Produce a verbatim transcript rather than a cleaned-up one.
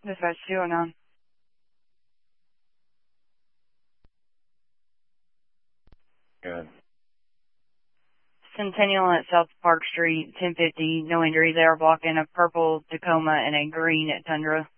Dispatch two oh nine. Good. Centennial at South Park Street, ten fifty, no injuries. They are blocking a purple Tacoma and a green Tundra.